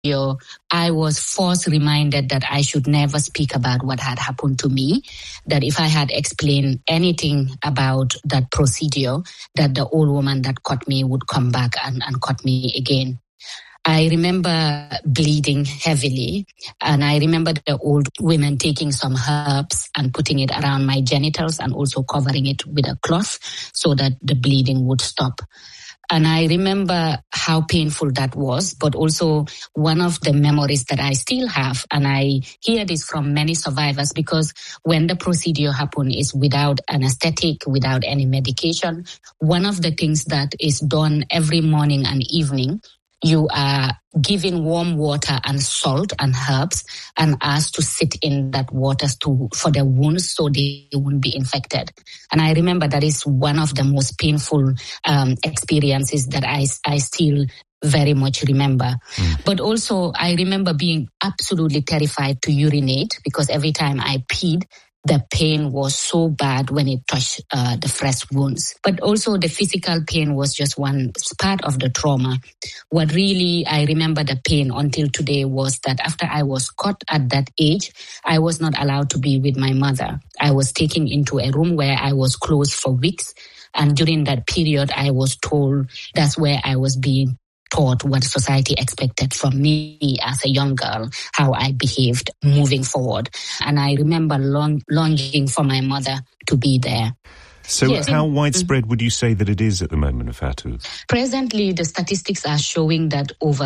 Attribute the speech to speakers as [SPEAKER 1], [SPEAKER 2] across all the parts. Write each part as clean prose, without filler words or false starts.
[SPEAKER 1] I was forced reminded that I should never speak about what had happened to me, that if I had explained anything about that procedure, that the old woman that caught me would come back and cut me again. I remember bleeding heavily, and I remember the old women taking some herbs and putting it around my genitals and also covering it with a cloth so that the bleeding would stop. And I remember how painful that was, but also one of the memories that I still have, and I hear this from many survivors, because when the procedure happened is without anesthetic, without any medication. One of the things that is done every morning and evening, you are given warm water and salt and herbs and asked to sit in that water for the wounds so they won't be infected. And I remember that is one of the most painful experiences that I still very much remember. But also I remember being absolutely terrified to urinate, because every time I peed, the pain was so bad when it touched the fresh wounds. But also the physical pain was just one part of the trauma. What really I remember the pain until today was that after I was caught at that age, I was not allowed to be with my mother. I was taken into a room where I was closed for weeks. And during that period, I was told that's where I was being taught what society expected from me as a young girl, how I behaved moving forward. And I remember longing for my mother to be there.
[SPEAKER 2] So yes. How widespread would you say that it is at the moment, Fatou?
[SPEAKER 1] Presently, the statistics are showing that over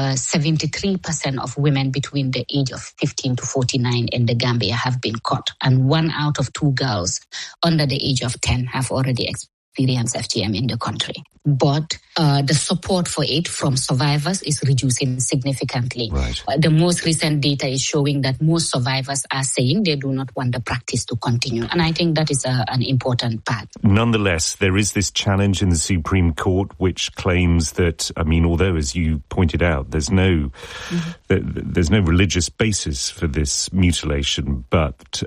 [SPEAKER 1] 73% of women between the age of 15 to 49 in the Gambia have been caught. And 1 out of 2 girls under the age of 10 have already experienced FGM in the country. But the support for it from survivors is reducing significantly.
[SPEAKER 2] Right.
[SPEAKER 1] The most recent data is showing that most survivors are saying they do not want the practice to continue. And I think that is an important part.
[SPEAKER 2] Nonetheless, there is this challenge in the Supreme Court which claims that, although, as you pointed out, there's no religious basis for this mutilation, but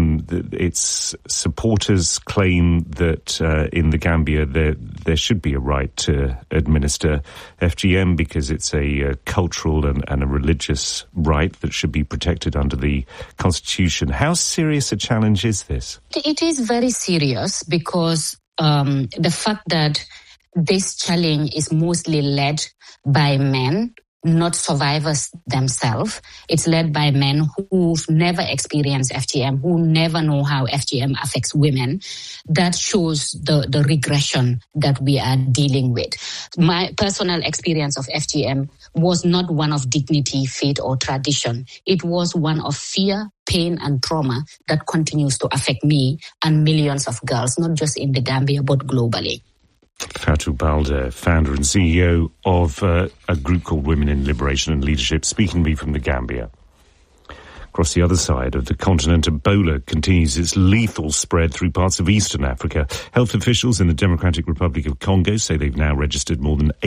[SPEAKER 2] its supporters claim that in the Gambia there should be a right to administer FGM because it's a cultural and a religious right that should be protected under the Constitution. How serious a challenge is this?
[SPEAKER 1] It is very serious because the fact that this challenge is mostly led by men, not survivors themselves. It's led by men who've never experienced FGM, who never know how FGM affects women. That shows the regression that we are dealing with. My personal experience of FGM was not one of dignity, faith, or tradition. It was one of fear, pain, and trauma that continues to affect me and millions of girls, not just in the Gambia, but globally.
[SPEAKER 2] Fatou Baldé, founder and CEO of a group called Women in Liberation and Leadership, speaking to me from the Gambia. Across the other side of the continent, Ebola continues its lethal spread through parts of eastern Africa. Health officials in the Democratic Republic of Congo say they've now registered more than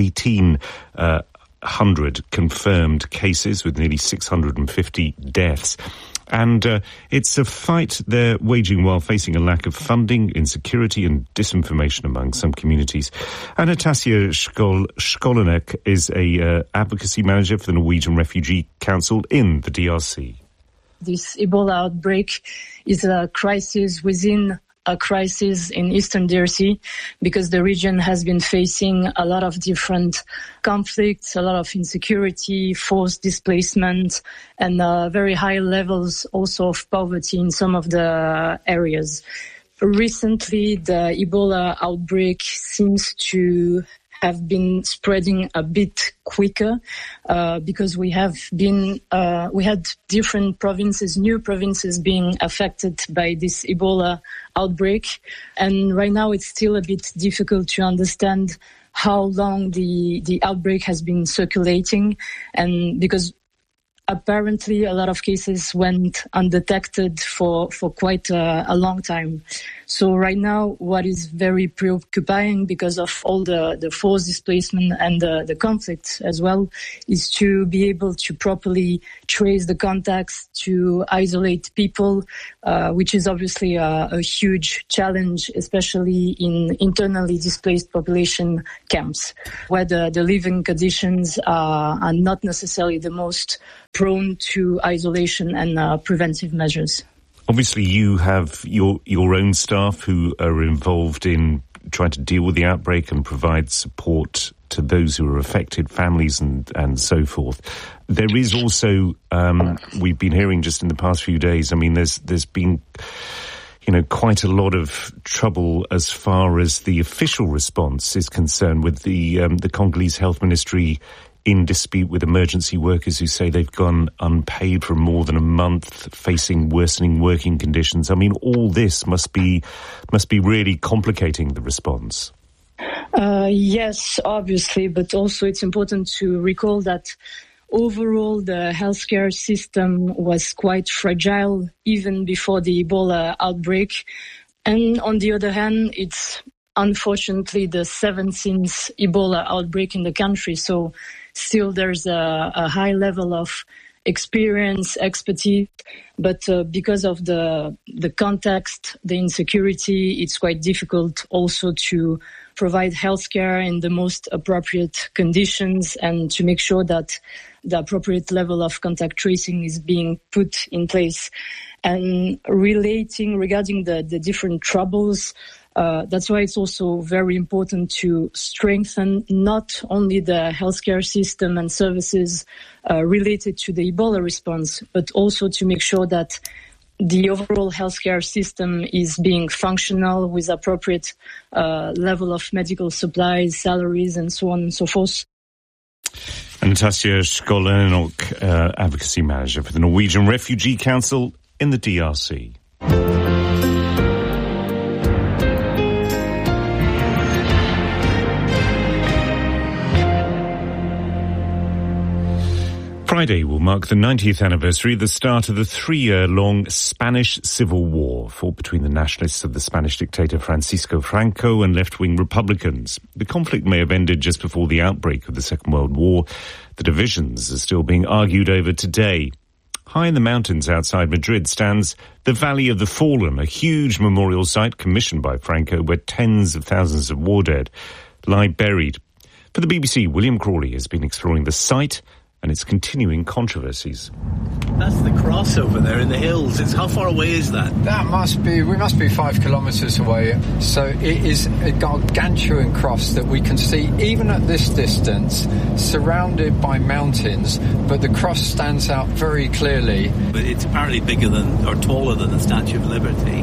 [SPEAKER 2] 1,800 confirmed cases with nearly 650 deaths. And it's a fight they're waging while facing a lack of funding, insecurity and disinformation among some communities. Anastasia Skolinek is a advocacy manager for the Norwegian Refugee Council in the DRC.
[SPEAKER 3] This Ebola outbreak is a crisis within a crisis in Eastern DRC because the region has been facing a lot of different conflicts, a lot of insecurity, forced displacement, and very high levels also of poverty in some of the areas. Recently, the Ebola outbreak seems to have been spreading a bit quicker because we had different provinces, new provinces being affected by this Ebola outbreak. And right now it's still a bit difficult to understand how long the outbreak has been circulating, and because apparently a lot of cases went undetected for quite a long time. So right now, what is very preoccupying because of all the forced displacement and the conflict as well is to be able to properly trace the contacts, to isolate people, which is obviously a huge challenge, especially in internally displaced population camps, where the living conditions are not necessarily the most prone to isolation and preventive measures.
[SPEAKER 2] Obviously, you have your own staff who are involved in trying to deal with the outbreak and provide support to those who are affected, families and so forth. There is also, we've been hearing just in the past few days, I mean, there's been, quite a lot of trouble as far as the official response is concerned with the Congolese Health Ministry in dispute with emergency workers who say they've gone unpaid for more than a month, facing worsening working conditions. I mean, all this must be really complicating the response.
[SPEAKER 3] Yes, obviously, but also it's important to recall that overall the healthcare system was quite fragile even before the Ebola outbreak. And on the other hand, it's unfortunately the 17th Ebola outbreak in the country. So still there's a high level of experience, expertise, but because of the context, the insecurity, it's quite difficult also to provide healthcare in the most appropriate conditions and to make sure that the appropriate level of contact tracing is being put in place. And regarding the different troubles, that's why it's also very important to strengthen not only the healthcare system and services related to the Ebola response, but also to make sure that the overall healthcare system is being functional with appropriate level of medical supplies, salaries, and so on and so forth.
[SPEAKER 2] Natasja Skålenok, Advocacy Manager for the Norwegian Refugee Council in the DRC. Friday will mark the 90th anniversary of the start of the 3-year-long Spanish Civil War, fought between the nationalists of the Spanish dictator Francisco Franco and left-wing Republicans. The conflict may have ended just before the outbreak of the Second World War. The divisions are still being argued over today. High in the mountains outside Madrid stands the Valley of the Fallen, a huge memorial site commissioned by Franco where tens of thousands of war dead lie buried. For the BBC, William Crawley has been exploring the site and its continuing controversies.
[SPEAKER 4] That's the cross over there in the hills. How far away is that?
[SPEAKER 5] We must be 5 kilometres away. So it is a gargantuan cross that we can see even at this distance, surrounded by mountains, but the cross stands out very clearly.
[SPEAKER 4] But it's apparently bigger than, or taller than the Statue of Liberty.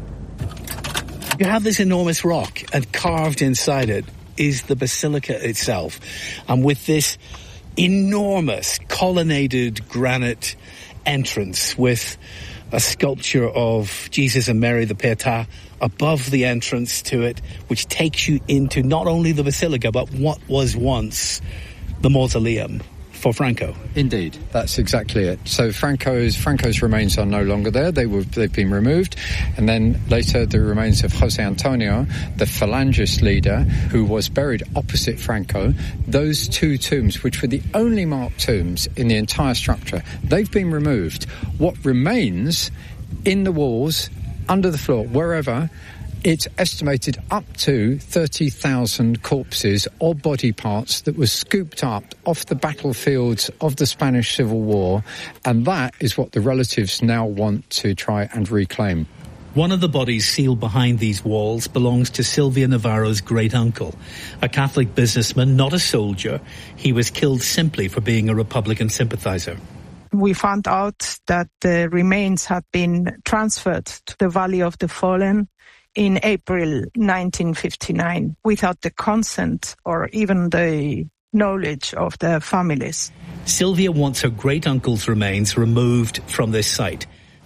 [SPEAKER 6] You have this enormous rock, and carved inside it is the basilica itself. And with this enormous colonnaded granite entrance with a sculpture of Jesus and Mary the Pietà above the entrance to it, which takes you into not only the basilica but what was once the mausoleum for Franco.
[SPEAKER 5] Indeed, that's exactly it. So Franco's remains are no longer there. They've been removed, and then later the remains of José Antonio, the Falangist leader, who was buried opposite Franco. Those two tombs, which were the only marked tombs in the entire structure, they've been removed. What remains in the walls, under the floor, wherever, it's estimated up to 30,000 corpses or body parts that were scooped up off the battlefields of the Spanish Civil War, and that is what the relatives now want to try and reclaim.
[SPEAKER 6] One of the bodies sealed behind these walls belongs to Silvia Navarro's great-uncle, a Catholic businessman, not a soldier. He was killed simply for being a Republican sympathizer.
[SPEAKER 7] We found out that the remains had been transferred to the Valley of the Fallen in April 1959 without the consent or even the knowledge of the families.
[SPEAKER 6] Silvia wants her great-uncle's remains removed from this site.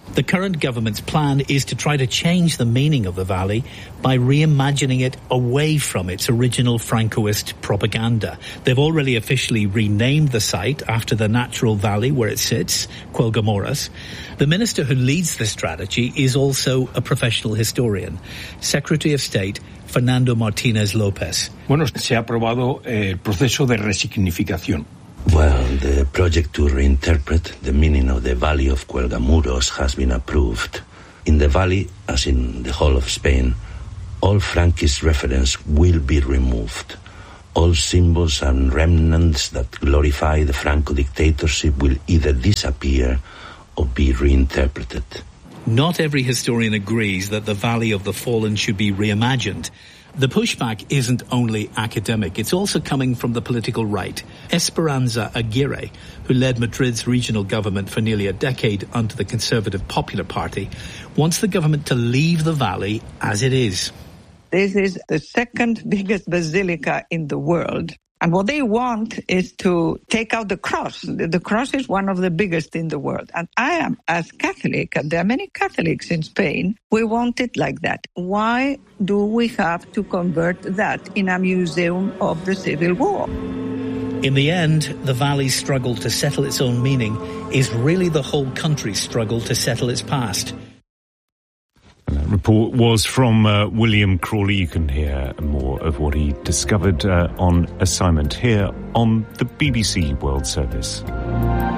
[SPEAKER 6] The current government's plan is to try to change the meaning of the valley by reimagining it away from its original Francoist propaganda. They've already officially renamed the site after the natural valley where it sits, Cuelgamoras. The minister who leads the strategy is also a professional historian, Secretary of State Fernando Martínez López.
[SPEAKER 8] Bueno, se ha aprobado el proceso de resignificación.
[SPEAKER 9] Well, the project to reinterpret the meaning of the Valley of Cuelgamuros has been approved. In the valley, as in the whole of Spain, all Franquist reference will be removed. All symbols and remnants that glorify the Franco dictatorship will either disappear or be reinterpreted.
[SPEAKER 6] Not every historian agrees that the Valley of the Fallen should be reimagined. The pushback isn't only academic, it's also coming from the political right. Esperanza Aguirre, who led Madrid's regional government for nearly a decade under the Conservative Popular Party, wants the government to leave the valley as it is.
[SPEAKER 7] This is the second biggest basilica in the world. And what they want is to take out the cross. The cross is one of the biggest in the world. And I am, as Catholic, and there are many Catholics in Spain, we want it like that. Why do we have to convert that in a museum of the Civil War?
[SPEAKER 6] In the end, the valley's struggle to settle its own meaning is really the whole country's struggle to settle its past.
[SPEAKER 2] And that report was from William Crawley. You can hear more of what he discovered on assignment here on the BBC World Service.